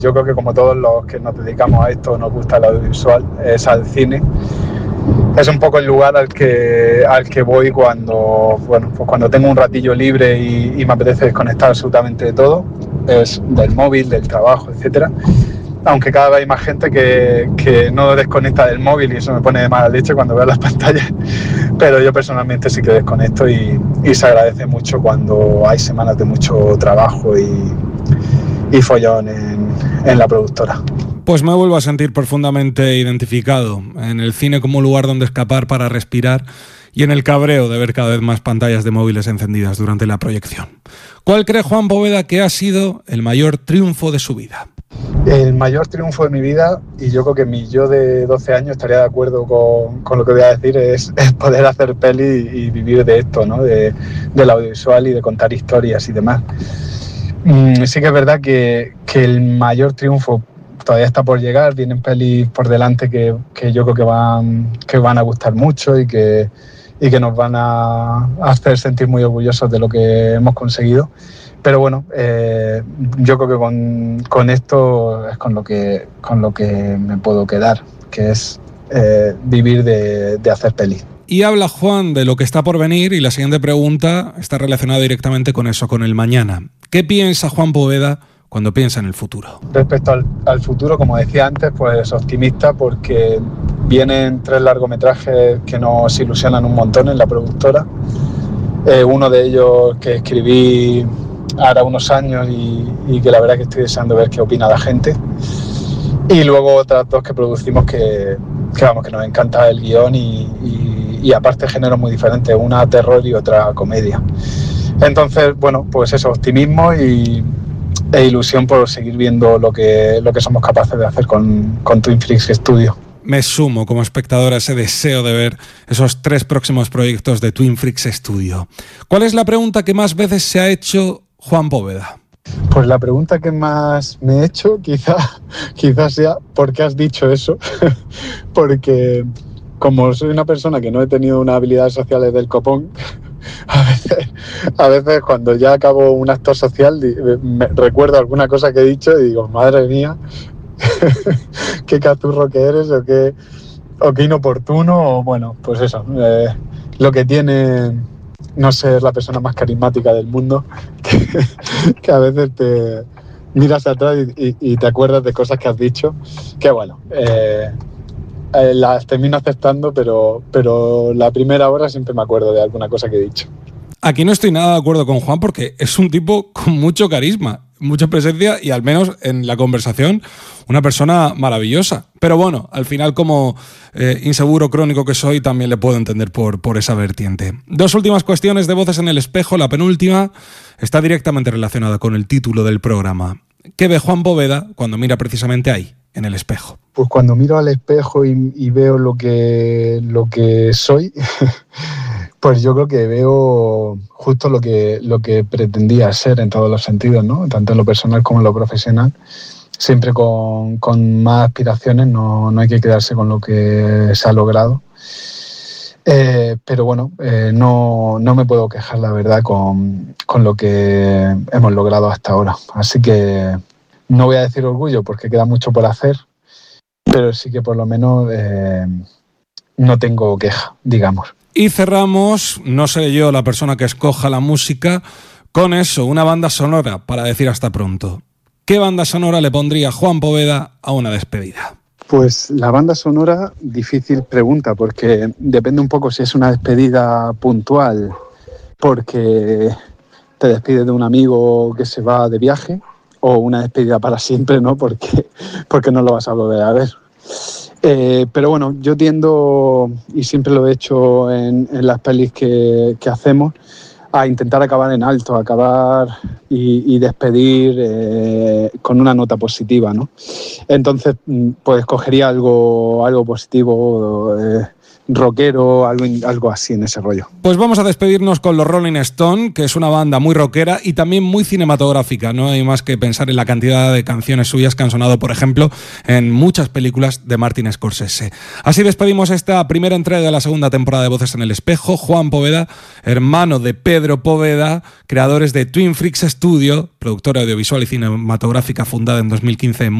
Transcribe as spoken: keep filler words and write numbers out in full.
Yo creo que como todos los que nos dedicamos a esto, nos gusta el audiovisual, es al cine. Es un poco el lugar al que, al que voy cuando, bueno, pues cuando tengo un ratillo libre y, y me apetece desconectar absolutamente de todo. Es del móvil, del trabajo, etcétera. Aunque cada vez hay más gente que, que no desconecta del móvil y eso me pone de mala leche cuando veo las pantallas, pero yo personalmente sí que desconecto y, y se agradece mucho cuando hay semanas de mucho trabajo y, y follón en, en la productora. Pues me vuelvo a sentir profundamente identificado en el cine como lugar donde escapar para respirar y en el cabreo de ver cada vez más pantallas de móviles encendidas durante la proyección. ¿Cuál cree Juan Poveda que ha sido el mayor triunfo de su vida? El mayor triunfo de mi vida, y yo creo que mi yo de doce años estaría de acuerdo con, con lo que voy a decir, es, es poder hacer peli y vivir de esto, ¿no? De, del audiovisual y de contar historias y demás. Mm, sí que es verdad que, que el mayor triunfo todavía está por llegar, vienen pelis por delante que, que yo creo que van, que van a gustar mucho y que, y que nos van a hacer sentir muy orgullosos de lo que hemos conseguido. Pero bueno, eh, yo creo que con, con esto es con lo que, con lo que me puedo quedar, que es eh, vivir de, de hacer pelis. Y habla Juan de lo que está por venir y la siguiente pregunta está relacionada directamente con eso, con el mañana. ¿Qué piensa Juan Poveda cuando piensa en el futuro? Respecto al, al futuro, como decía antes, pues optimista porque vienen tres largometrajes que nos ilusionan un montón en la productora. Eh, uno de ellos que escribí ahora unos años y, y que la verdad que estoy deseando ver qué opina la gente. Y luego otras dos que producimos que, que vamos, que nos encanta el guión y, y, y aparte géneros muy diferentes, una terror y otra comedia. Entonces, bueno, pues eso, optimismo y, e ilusión por seguir viendo lo que, lo que somos capaces de hacer con, con Twin Freaks Studio. Me sumo como espectador a ese deseo de ver esos tres próximos proyectos de Twin Freaks Studio. ¿Cuál es la pregunta que más veces se ha hecho Juan Poveda? Pues la pregunta que más me he hecho quizá, quizá sea ¿por qué has dicho eso? Porque como soy una persona que no he tenido unas habilidades sociales del copón, a veces, a veces cuando ya acabo un acto social me recuerdo alguna cosa que he dicho y digo, madre mía, qué cazurro que eres o qué, o qué inoportuno, o bueno, pues eso, eh, lo que tiene no ser la persona más carismática del mundo, que, que a veces te miras atrás y, y, y te acuerdas de cosas que has dicho, que bueno, eh, eh, las termino aceptando, pero, pero la primera hora siempre me acuerdo de alguna cosa que he dicho. Aquí no estoy nada de acuerdo con Juan porque es un tipo con mucho carisma, mucha presencia y al menos en la conversación una persona maravillosa. Pero bueno, al final como eh, inseguro crónico que soy también le puedo entender por, por esa vertiente. Dos últimas cuestiones de Voces en el Espejo. La penúltima está directamente relacionada con el título del programa. ¿Qué ve Juan Poveda cuando mira precisamente ahí, en el espejo? Pues cuando miro al espejo y, y veo lo que, lo que soy, pues yo creo que veo justo lo que, lo que pretendía ser en todos los sentidos, ¿no? Tanto en lo personal como en lo profesional. Siempre con, con más aspiraciones, no, no hay que quedarse con lo que se ha logrado. Eh, pero bueno, eh, no, no me puedo quejar, la verdad, con, con lo que hemos logrado hasta ahora. Así que no voy a decir orgullo porque queda mucho por hacer, pero sí que por lo menos eh, no tengo queja, digamos. Y cerramos, no seré yo la persona que escoja la música, con eso, una banda sonora para decir hasta pronto. ¿Qué banda sonora le pondría Juan Poveda a una despedida? Pues la banda sonora, difícil pregunta, porque depende un poco si es una despedida puntual, porque te despides de un amigo que se va de viaje, o una despedida para siempre, ¿no? Porque, porque no lo vas a volver a ver. Eh, pero bueno, yo tiendo, y siempre lo he hecho en, en las pelis que, que hacemos, a intentar acabar en alto, acabar y, y despedir eh, con una nota positiva, ¿no? Entonces, pues cogería algo, algo positivo, eh, rockero, algo, algo así en ese rollo. Pues vamos a despedirnos con los Rolling Stone, que es una banda muy rockera y también muy cinematográfica. No hay más que pensar en la cantidad de canciones suyas que han sonado, por ejemplo, en muchas películas de Martin Scorsese. Así despedimos esta primera entrega de la segunda temporada de Voces en el Espejo. Juan Poveda, hermano de Pedro Poveda, creadores de Twin Freaks Studio, productora audiovisual y cinematográfica fundada en dos mil quince en